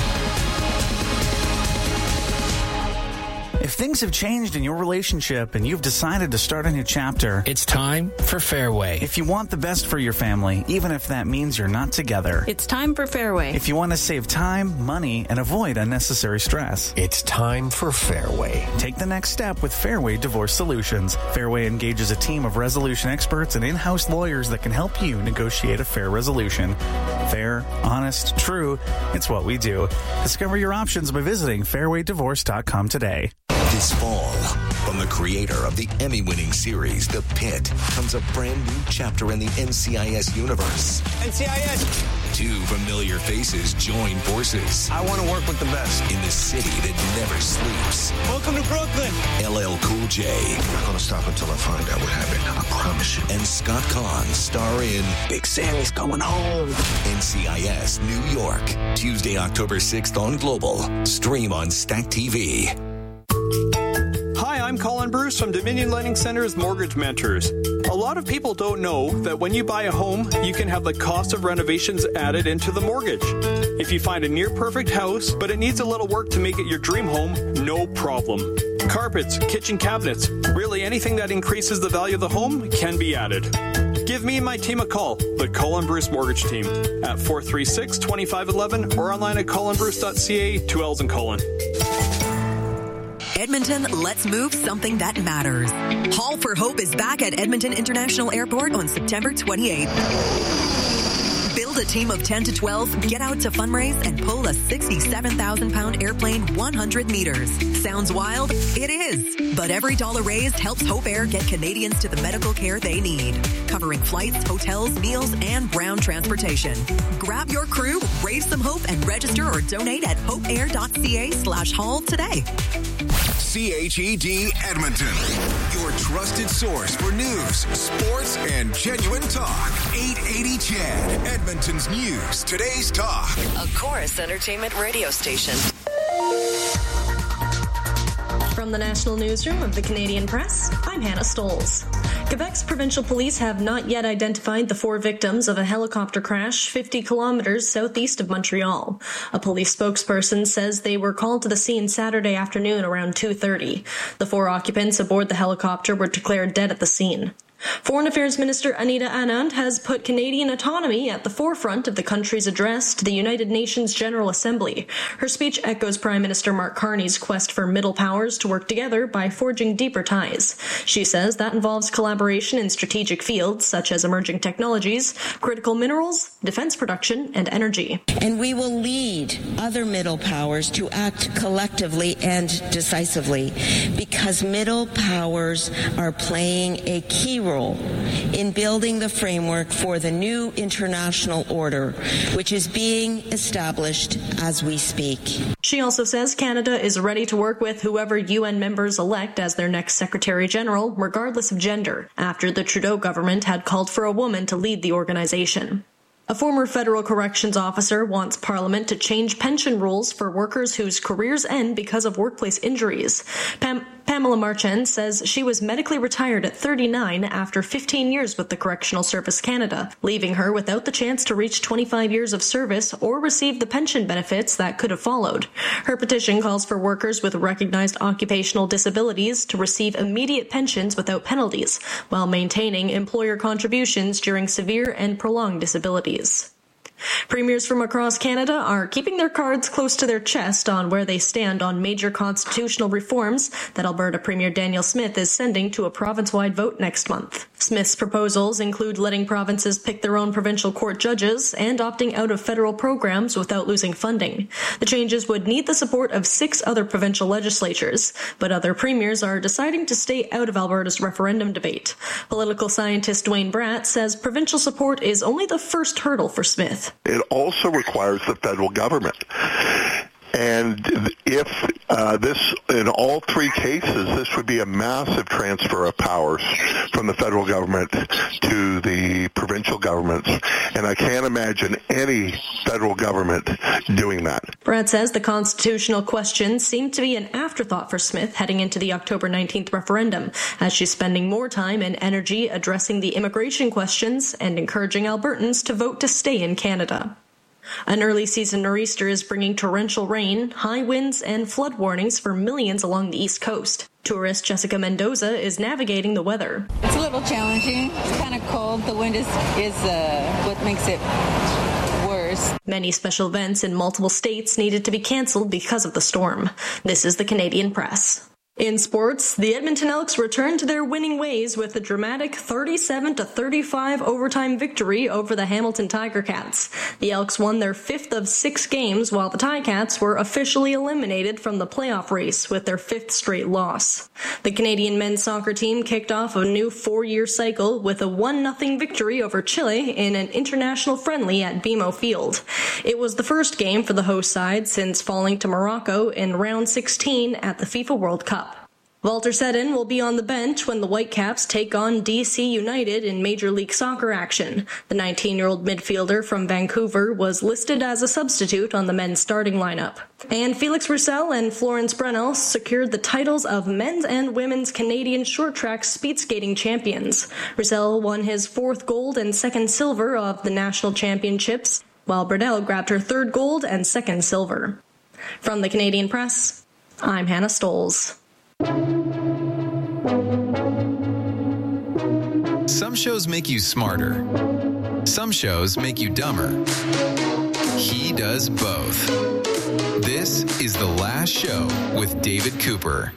If things have changed in your relationship and you've decided to start a new chapter, it's time for Fairway. If you want the best for your family, even if that means you're not together, it's time for Fairway. If you want to save time, money, and avoid unnecessary stress, it's time for Fairway. Take the next step with Fairway Divorce Solutions. Fairway engages a team of resolution experts and in-house lawyers that can help you negotiate a fair resolution. Fair, honest, true, it's what we do. Discover your options by visiting fairway divorce dot com today. This fall, from the creator of the Emmy-winning series, The Pit, comes a brand new chapter in the N C I S universe. N C I S! Two familiar faces join forces. I want to work with the best. In the city that never sleeps. Welcome to Brooklyn! L L Cool J. I'm not going to stop until I find out what happened. I promise you. And Scott Kahn star in Big Sammy's Coming Home. N C I S New York. Tuesday, October sixth on Global. Stream on Stack T V. Hi, I'm Colin Bruce from Dominion Lending Center's Mortgage Mentors. A lot of people don't know that when you buy a home, you can have the cost of renovations added into the mortgage. If you find a near-perfect house, but it needs a little work to make it your dream home, no problem. Carpets, kitchen cabinets, really anything that increases the value of the home can be added. Give me and my team a call, the Colin Bruce Mortgage Team, at four three six, two five one one or online at colin bruce dot c a, two L's in Colin. Edmonton, let's move something that matters. Haul for Hope is back at Edmonton International Airport on September twenty-eighth. Build a team of ten to twelve, get out to fundraise, and pull a sixty-seven thousand pound airplane one hundred meters. Sounds wild? It is. But every dollar raised helps Hope Air get Canadians to the medical care they need, covering flights, hotels, meals, and ground transportation. Grab your crew, raise some hope, and register or donate at hopeair dot c a slash haul today. C H E D Edmonton, your trusted source for news, sports, and genuine talk. eight eighty C H E D, Edmonton's news, today's talk. A Chorus Entertainment radio station. From the National Newsroom of the Canadian Press, I'm Hannah Stoles. Quebec's provincial police have not yet identified the four victims of a helicopter crash fifty kilometers southeast of Montreal. A police spokesperson says they were called to the scene Saturday afternoon around two thirty. The four occupants aboard the helicopter were declared dead at the scene. Foreign Affairs Minister Anita Anand has put Canadian autonomy at the forefront of the country's address to the United Nations General Assembly. Her speech echoes Prime Minister Mark Carney's quest for middle powers to work together by forging deeper ties. She says that involves collaboration in strategic fields such as emerging technologies, critical minerals, defense production, and energy. And we will lead other middle powers to act collectively and decisively because middle powers are playing a key role role in building the framework for the new international order, which is being established as we speak. She also says Canada is ready to work with whoever U N members elect as their next Secretary General, regardless of gender, after the Trudeau government had called for a woman to lead the organization. A former federal corrections officer wants Parliament to change pension rules for workers whose careers end because of workplace injuries. Pam- Pamela Marchand says she was medically retired at thirty-nine after fifteen years with the Correctional Service Canada, leaving her without the chance to reach twenty-five years of service or receive the pension benefits that could have followed. Her petition calls for workers with recognized occupational disabilities to receive immediate pensions without penalties, while maintaining employer contributions during severe and prolonged disabilities. Premiers from across Canada are keeping their cards close to their chest on where they stand on major constitutional reforms that Alberta Premier Daniel Smith is sending to a province-wide vote next month. Smith's proposals include letting provinces pick their own provincial court judges and opting out of federal programs without losing funding. The changes would need the support of six other provincial legislatures, but other premiers are deciding to stay out of Alberta's referendum debate. Political scientist Dwayne Bratt says provincial support is only the first hurdle for Smith. It also requires the federal government. And if uh, this, in all three cases, this would be a massive transfer of powers from the federal government to the provincial governments. And I can't imagine any federal government doing that. Brad says the constitutional questions seem to be an afterthought for Smith heading into the October nineteenth referendum, as she's spending more time and energy addressing the immigration questions and encouraging Albertans to vote to stay in Canada. An early season nor'easter is bringing torrential rain, high winds, and flood warnings for millions along the East Coast. Tourist Jessica Mendoza is navigating the weather. It's a little challenging. It's kind of cold. The wind is, is uh, what makes it worse. Many special events in multiple states needed to be canceled because of the storm. This is the Canadian Press. In sports, the Edmonton Elks returned to their winning ways with a dramatic thirty-seven to thirty-five overtime victory over the Hamilton Tiger Cats. The Elks won their fifth of six games, while the Ticats were officially eliminated from the playoff race with their fifth straight loss. The Canadian men's soccer team kicked off a new four-year cycle with a one nothing victory over Chile in an international friendly at B M O Field. It was the first game for the host side since falling to Morocco in round sixteen at the FIFA World Cup. Walter Seddon will be on the bench when the Whitecaps take on D C United in Major League Soccer action. The nineteen-year-old midfielder from Vancouver was listed as a substitute on the men's starting lineup. And Felix Roussel and Florence Brennel secured the titles of men's and women's Canadian short track speed skating champions. Roussel won his fourth gold and second silver of the national championships, while Brennel grabbed her third gold and second silver. From the Canadian Press, I'm Hannah Stolz. Some shows make you smarter. Some shows make you dumber. He does both. This is The Last Show with David Cooper.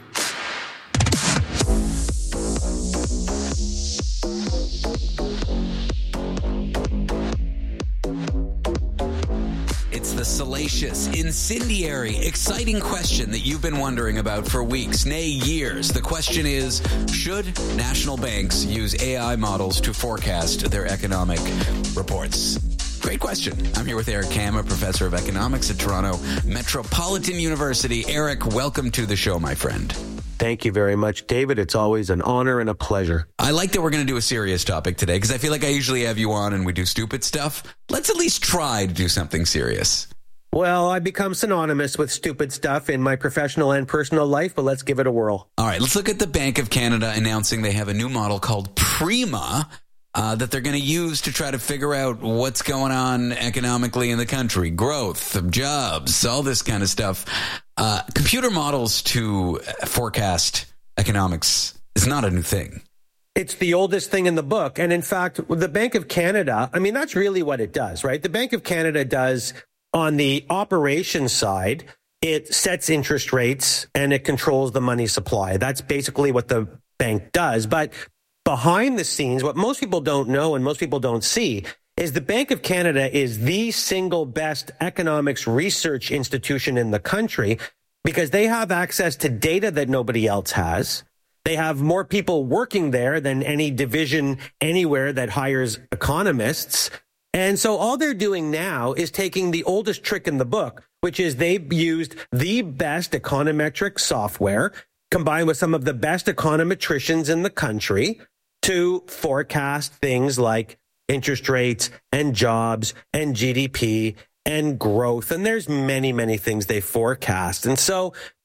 It's the salacious, incendiary, exciting question that you've been wondering about for weeks, nay years. The question is, should national banks use A I models to forecast their economic reports? Great question. I'm here with Eric Kam, a professor of economics at Toronto Metropolitan University. Eric, welcome to the show, my friend. Thank you very much, David. It's always an honor and a pleasure. I like that we're going to do a serious topic today because I feel like I usually have you on and we do stupid stuff. Let's at least try to do something serious. Well, I've become synonymous with stupid stuff in my professional and personal life, but let's give it a whirl. All right, let's look at the Bank of Canada announcing they have a new model called Prima uh, that they're going to use to try to figure out what's going on economically in the country, growth, jobs, all this kind of stuff. Uh, computer models to forecast economics is not a new thing. It's the oldest thing in the book. And in fact, the Bank of Canada, I mean, that's really what it does, right? The Bank of Canada does, on the operations side, it sets interest rates and it controls the money supply. That's basically what the bank does. But behind the scenes, what most people don't know and most people don't see is the Bank of Canada is the single best economics research institution in the country because they have access to data that nobody else has. They have more people working there than any division anywhere that hires economists. And so all they're doing now is taking the oldest trick in the book, which is they've used the best econometric software combined with some of the best econometricians in the country to forecast things like interest rates and jobs and G D P and growth. And there's many, many things they forecast. And so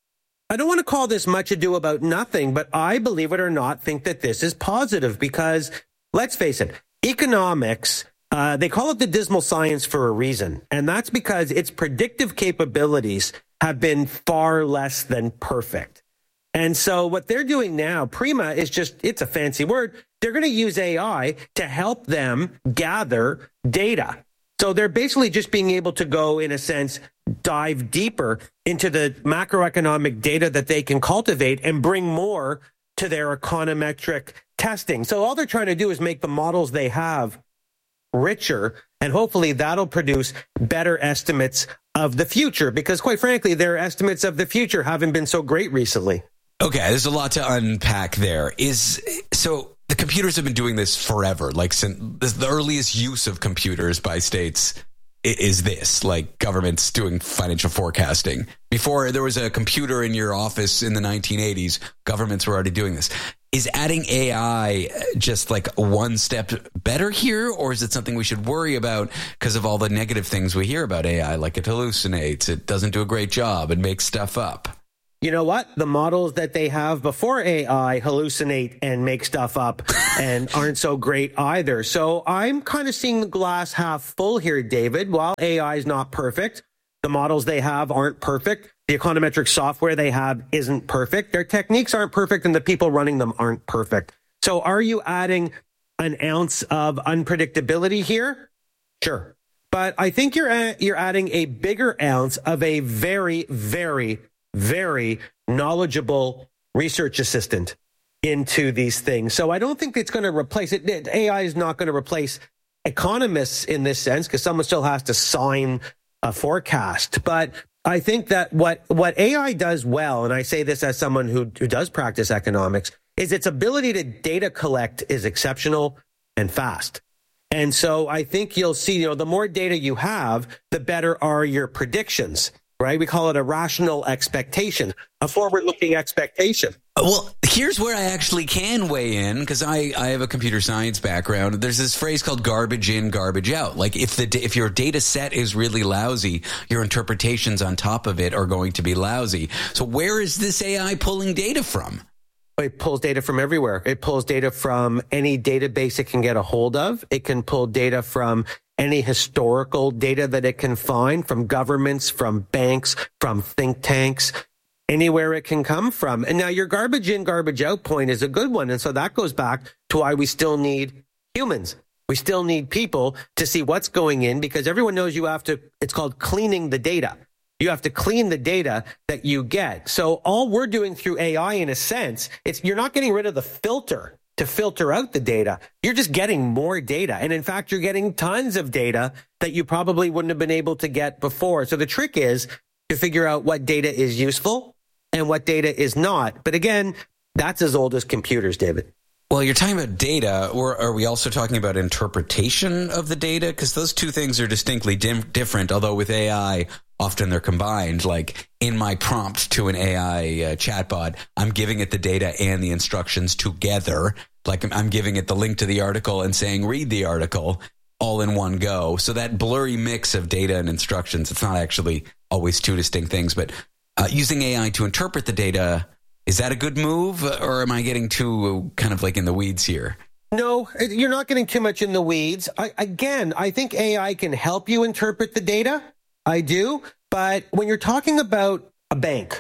I don't want to call this much ado about nothing, but I, believe it or not, think that this is positive because, let's face it, economics, uh, they call it the dismal science for a reason. And that's because its predictive capabilities have been far less than perfect. And so what they're doing now, Prima, is just, it's a fancy word. They're going to use A I to help them gather data. So they're basically just being able to go, in a sense, dive deeper into the macroeconomic data that they can cultivate and bring more to their econometric testing. So all they're trying to do is make the models they have richer, and hopefully that'll produce better estimates of the future, because quite frankly, their estimates of the future haven't been so great recently. Okay, there's a lot to unpack there. Is so the computers have been doing this forever. Like since this, the earliest use of computers by states is this, like governments doing financial forecasting. Before there was a computer in your office in the nineteen eighties, governments were already doing this. Is adding A I just like one step better here, or is it something we should worry about because of all the negative things we hear about A I, like it hallucinates, it doesn't do a great job, it makes stuff up? You know what? The models that they have before A I hallucinate and make stuff up and aren't so great either. So I'm kind of seeing the glass half full here, David. While A I is not perfect, the models they have aren't perfect. The econometric software they have isn't perfect. Their techniques aren't perfect, and the people running them aren't perfect. So are you adding an ounce of unpredictability here? Sure. But I think you're you're adding a bigger ounce of a very, very very knowledgeable research assistant into these things. So I don't think it's going to replace it. A I is not going to replace economists in this sense, because someone still has to sign a forecast. But I think that what, what A I does well, and I say this as someone who, who does practice economics, is its ability to data collect is exceptional and fast. And so I think you'll see, you know, the more data you have, the better are your predictions. Right? We call it a rational expectation, a forward-looking expectation. Well, here's where I actually can weigh in, because I, I have a computer science background. There's this phrase called garbage in, garbage out. Like if the if your data set is really lousy, your interpretations on top of it are going to be lousy. So where is this A I pulling data from? It pulls data from everywhere. It pulls data from any database it can get a hold of. It can pull data from any historical data that it can find, from governments, from banks, from think tanks, anywhere it can come from. And now your garbage in, garbage out point is a good one. And so that goes back to why we still need humans. We still need people to see what's going in, because everyone knows you have to, it's called cleaning the data. You have to clean the data that you get. So all we're doing through A I, in a sense, it's you're not getting rid of the filter to filter out the data. You're just getting more data. And in fact, you're getting tons of data that you probably wouldn't have been able to get before. So the trick is to figure out what data is useful and what data is not. But again, that's as old as computers, David. Well, you're talking about data, or are we also talking about interpretation of the data? Because those two things are distinctly dim- different, although with A I, often they're combined. Like in my prompt to an A I uh, chatbot, I'm giving it the data and the instructions together. Like I'm, I'm giving it the link to the article and saying, read the article all in one go. So that blurry mix of data and instructions, it's not actually always two distinct things. But uh, using A I to interpret the data, is that a good move, or am I getting too kind of like in the weeds here? No, you're not getting too much in the weeds. I, again, I think A I can help you interpret the data. I do. But when you're talking about a bank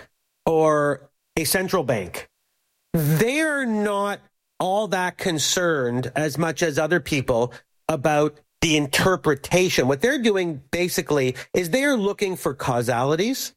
or a central bank, they're not all that concerned as much as other people about the interpretation. What they're doing basically is they're looking for causalities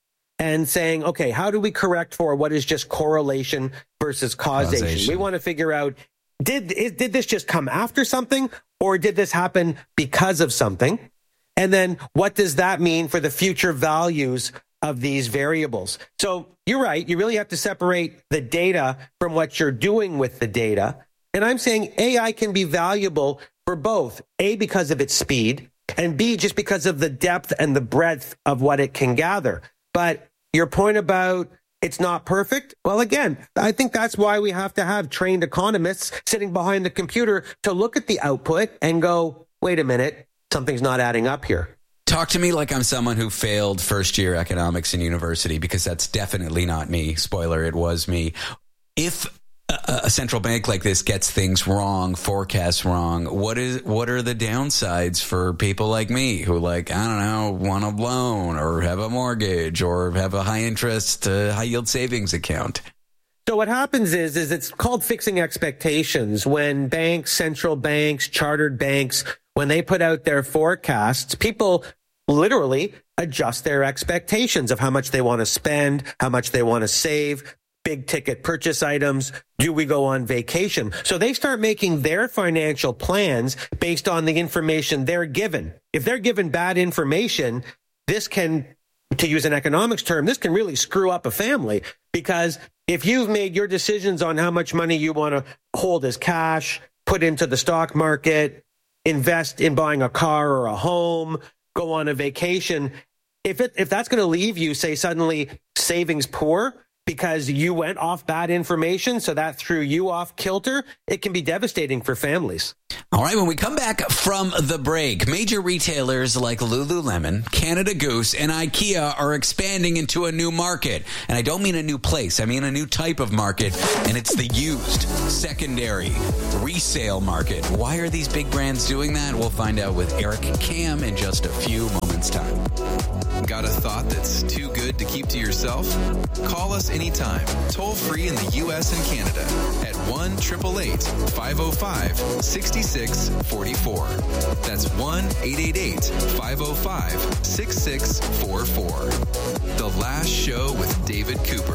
and saying, okay, how do we correct for what is just correlation versus causation? causation. We want to figure out, did did this just come after something, or did this happen because of something? And then what does that mean for the future values of these variables? So you're right. You really have to separate the data from what you're doing with the data. And I'm saying A I can be valuable for both, A, because of its speed, and B, just because of the depth and the breadth of what it can gather. But your point about it's not perfect, well, again, I think that's why we have to have trained economists sitting behind the computer to look at the output and go, wait a minute, something's not adding up here. talk to me like I'm someone who failed first year economics in university, because that's definitely not me. Spoiler, it was me. If a, a central bank like this gets things wrong, forecasts wrong, what is what are the downsides for people like me who, like, I don't know, want a loan or have a mortgage or have a high interest, uh, high yield savings account? So what happens is, is it's called fixing expectations. When banks, central banks, chartered banks, when they put out their forecasts, people literally adjust their expectations of how much they want to spend, how much they want to save, big ticket purchase items. Do we go on vacation? So they start making their financial plans based on the information they're given. If they're given bad information, this can, to use an economics term, this can really screw up a family, because if you've made your decisions on how much money you want to hold as cash, put into the stock market, invest in buying a car or a home, go on a vacation, if it if that's going to leave you, say, suddenly savings poor because you went off bad information, so that threw you off kilter, it can be devastating for families. All right, when we come back from the break, major retailers like Lululemon, Canada Goose, and IKEA are expanding into a new market. And I don't mean a new place. I mean a new type of market, and it's the used, secondary, resale market. Why are these big brands doing that? We'll find out with Eric Cam in just a few moments' time. Got a thought that's too good to keep to yourself? Call us anytime, toll free in the U S and Canada at one eight eight eight, five oh five, six six four four. That's one eight eight eight, five oh five, six six four four. The Last Show with David Cooper.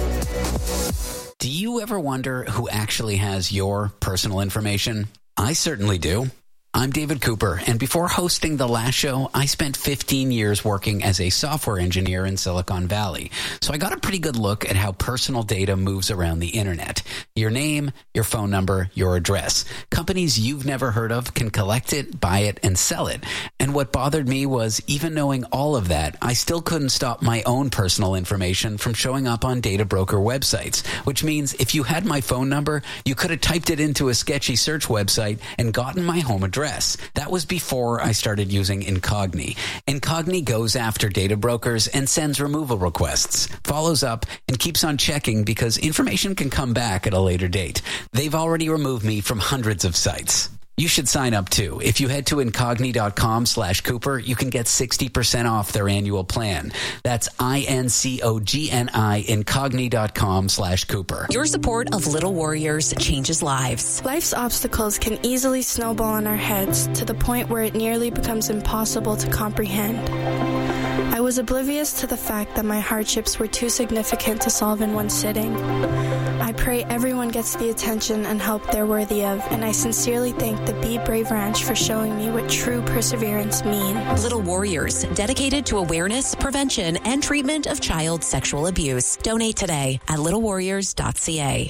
Do you ever wonder who actually has your personal information? I certainly do. I'm David Cooper, and before hosting The Last Show, I spent fifteen years working as a software engineer in Silicon Valley. So I got a pretty good look at how personal data moves around the internet. Your name, your phone number, your address. Companies you've never heard of can collect it, buy it, and sell it. And what bothered me was, even knowing all of that, I still couldn't stop my own personal information from showing up on data broker websites, which means if you had my phone number, you could have typed it into a sketchy search website and gotten my home address. That was before I started using Incogni. Incogni goes after data brokers and sends removal requests, follows up, and keeps on checking because information can come back at a later date. They've already removed me from hundreds of sites. You should sign up too. If you head to incogni.com slash Cooper, you can get sixty percent off their annual plan. That's I-N-C-O-G-N-I, incogni.com slash Cooper. Your support of Little Warriors changes lives. Life's obstacles can easily snowball on our heads to the point where it nearly becomes impossible to comprehend. I was oblivious to the fact that my hardships were too significant to solve in one sitting. I pray everyone gets the attention and help they're worthy of, and I sincerely thank the Be Brave Ranch for showing me what true perseverance means. Little Warriors, dedicated to awareness, prevention, and treatment of child sexual abuse. Donate today at little warriors dot c a.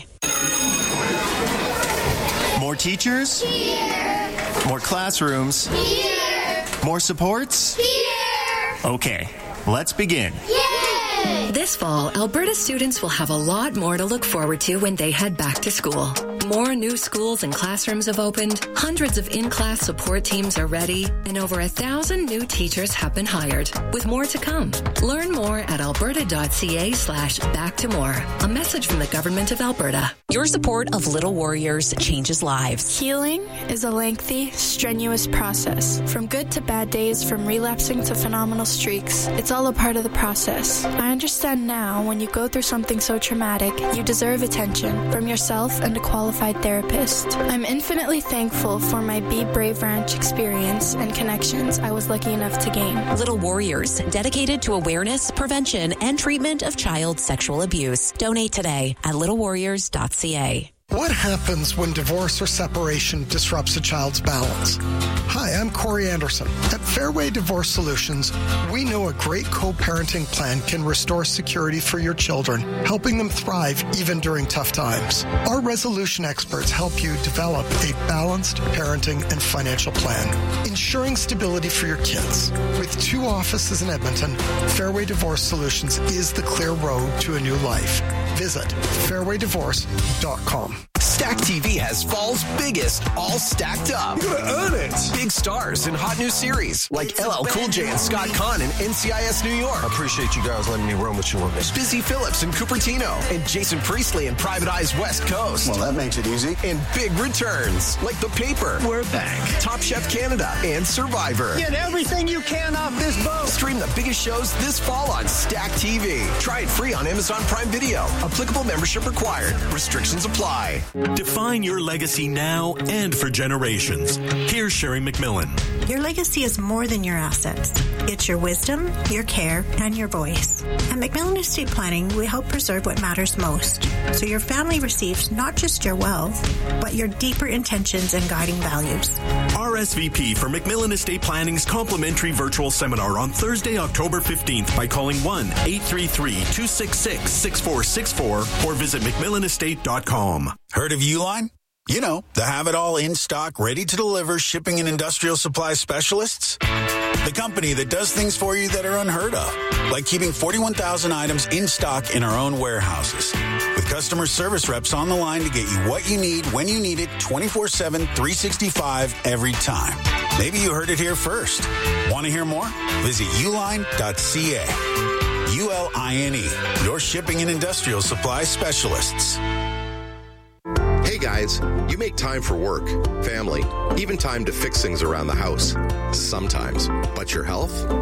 More teachers? Here. More classrooms? Here. More supports? Here. Okay, let's begin. Yay! This fall, Alberta students will have a lot more to look forward to when they head back to school. More new schools and classrooms have opened, hundreds of in-class support teams are ready, and over a thousand new teachers have been hired, with more to come. Learn more at alberta.ca slash back to more. A message from the Government of Alberta. Your support of Little Warriors changes lives. Healing is a lengthy, strenuous process. From good to bad days, from relapsing to phenomenal streaks, it's all a part of the process. I understand now when you go through something so traumatic, you deserve attention from yourself and a qualified therapist. I'm infinitely thankful for my Be Brave Ranch experience and connections I was lucky enough to gain. Little Warriors, dedicated to awareness, prevention, and treatment of child sexual abuse. Donate today at little warriors dot c a. What happens when divorce or separation disrupts a child's balance? Hi, I'm Corey Anderson. At Fairway Divorce Solutions, we know a great co-parenting plan can restore security for your children, helping them thrive even during tough times. Our resolution experts help you develop a balanced parenting and financial plan, ensuring stability for your kids. With two offices in Edmonton, Fairway Divorce Solutions is the clear road to a new life. Visit fairway divorce dot com. Stack T V has fall's biggest all stacked up. You gotta earn it. Big stars in hot new series like L L Cool J and Scott Conn in N C I S New York. I appreciate you guys letting me roam with you on this. Busy Phillips in Cupertino and Jason Priestley in Private Eye's West Coast. Well, that makes it easy. And big returns like The Paper. We're back. Top Chef Canada and Survivor. Get everything you can off this boat. Stream the biggest shows this fall on Stack T V. Try it free on Amazon Prime Video. Applicable membership required. Restrictions apply. Define your legacy now and for generations. Here's Sherry McMillan. Your legacy is more than your assets. It's your wisdom, your care, and your voice. At McMillan Estate Planning, we help preserve what matters most, so your family receives not just your wealth, but your deeper intentions and guiding values. R S V P for McMillan Estate Planning's complimentary virtual seminar on Thursday, October fifteenth by calling one eight three three, two six six, six four six four or visit McMillan Estate dot com. Heard of Uline? You know, the have-it-all in-stock, ready-to-deliver shipping and industrial supply specialists. The company that does things for you that are unheard of, like keeping forty-one thousand items in stock in our own warehouses. With customer service reps on the line to get you what you need, when you need it, twenty-four seven, three sixty-five, every time. Maybe you heard it here first. Want to hear more? Visit uline dot c a. U L I N E, your shipping and industrial supply specialists. Hey guys, you make time for work, family, even time to fix things around the house. Sometimes. But your health?